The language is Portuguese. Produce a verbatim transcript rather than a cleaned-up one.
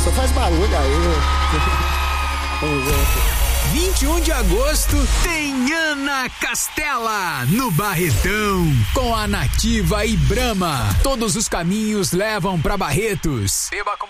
só faz barulho aí. Vamos ver. vinte e um de agosto tem Ana Castela no Barretão com a Nativa e Brahma. Todos os caminhos levam pra Barretos. Beba com